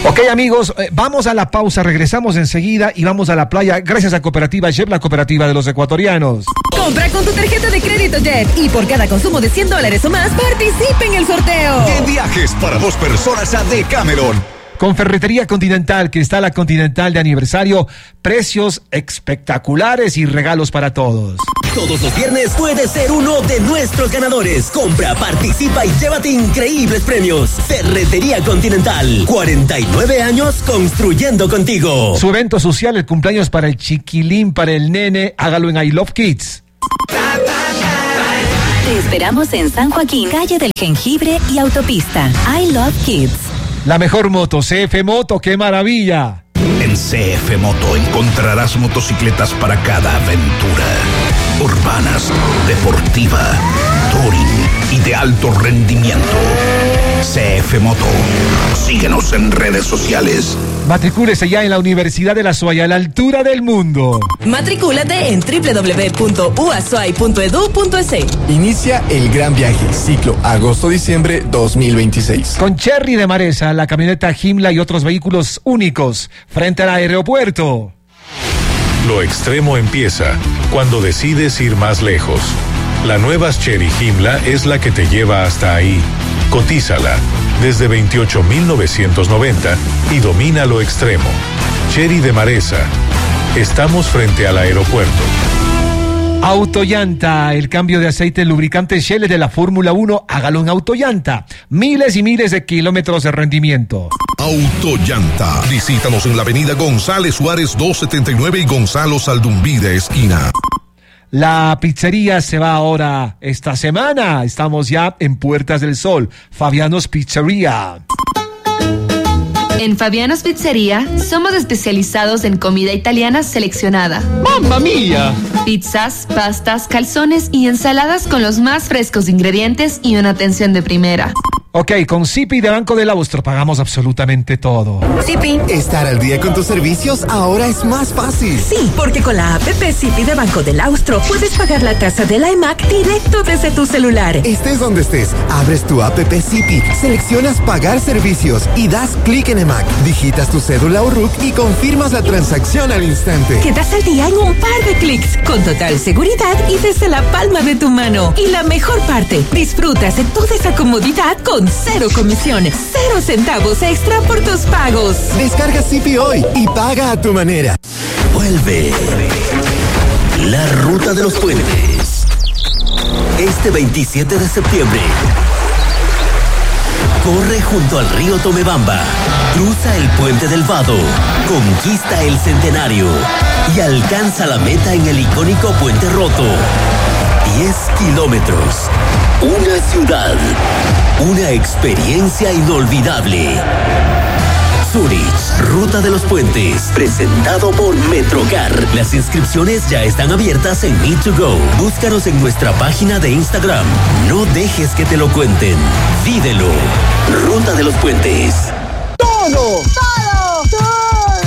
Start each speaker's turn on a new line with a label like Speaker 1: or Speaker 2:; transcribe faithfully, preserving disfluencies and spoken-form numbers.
Speaker 1: Ok, amigos, eh, vamos a la pausa, regresamos enseguida y vamos a la playa gracias a Cooperativa Jet, la cooperativa de los ecuatorianos.
Speaker 2: Compra con tu tarjeta de crédito Jet y por cada consumo de cien dólares o más, participe en el sorteo.
Speaker 3: De viajes para dos personas a Decameron.
Speaker 1: Con Ferretería Continental, Cristal Continental de aniversario, precios espectaculares y regalos para todos.
Speaker 4: Todos los viernes puedes ser uno de nuestros ganadores. Compra, participa y llévate increíbles premios. Ferretería Continental, cuarenta y nueve años construyendo contigo.
Speaker 1: Su evento social, el cumpleaños para el chiquilín, para el nene, hágalo en I Love Kids.
Speaker 2: Te esperamos en San Joaquín, calle del Jengibre y autopista. I Love Kids.
Speaker 1: La mejor moto, C F Moto, ¡qué maravilla!
Speaker 5: En C F Moto encontrarás motocicletas para cada aventura. Urbanas, deportiva, touring y de alto rendimiento. C F Moto. Síguenos en redes sociales.
Speaker 1: Matricúlese ya en la Universidad de la Suaya, a la altura del mundo.
Speaker 2: Matricúlate en doble u doble u doble u punto u a s u a y punto e d u punto e s.
Speaker 6: Inicia el gran viaje, ciclo agosto-diciembre dos mil veintiséis.
Speaker 1: Con Cherry de Maresa, la camioneta Himla y otros vehículos únicos, frente al aeropuerto.
Speaker 7: Lo extremo empieza cuando decides ir más lejos. La nueva Chery Himla es la que te lleva hasta ahí. Cotízala desde veintiocho mil novecientos noventa y domina lo extremo. Chery de Maresa. Estamos frente al aeropuerto.
Speaker 1: Autollanta, el cambio de aceite lubricante Shell de la Fórmula uno, hágalo en Autollanta. Miles y miles de kilómetros de rendimiento.
Speaker 3: Autollanta. Visítanos en la avenida González Suárez doscientos setenta y nueve y Gonzalo Saldumbide esquina.
Speaker 1: La pizzería se va ahora esta semana. Estamos ya en Puertas del Sol. Fabiano's Pizzería.
Speaker 8: En Fabiano's Pizzería somos especializados en comida italiana seleccionada.
Speaker 1: ¡Mamma mía!
Speaker 8: Pizzas, pastas, calzones y ensaladas con los más frescos ingredientes y una atención de primera.
Speaker 1: Ok, con Zipi de Banco del Austro pagamos absolutamente todo.
Speaker 2: Zipi.
Speaker 6: Estar al día con tus servicios ahora es más fácil.
Speaker 2: Sí, porque con la app Zipi de Banco del Austro puedes pagar la tasa del iMac directo desde tu celular.
Speaker 6: Estés donde estés, abres tu app Zipi, seleccionas pagar servicios y das clic en iMac. Digitas tu cédula o R U C y confirmas la transacción al instante.
Speaker 2: Quedas al día en un par de clics, con total seguridad y desde la palma de tu mano. Y la mejor parte, disfrutas de toda esa comodidad con cero comisión, cero centavos extra por tus pagos.
Speaker 6: Descarga Zipi hoy y paga a tu manera.
Speaker 4: Vuelve la Ruta de los Puentes. Este veintisiete de septiembre. Corre junto al río Tomebamba, cruza el puente del Vado, conquista el Centenario y alcanza la meta en el icónico Puente Roto. diez kilómetros, una ciudad, una experiencia inolvidable. Zurich, Ruta de los Puentes, presentado por Metrocar. Las inscripciones ya están abiertas en Me to Go. Búscanos en nuestra página de Instagram. No dejes que te lo cuenten. Vívelo. Ruta de los Puentes.
Speaker 9: Todo, todo.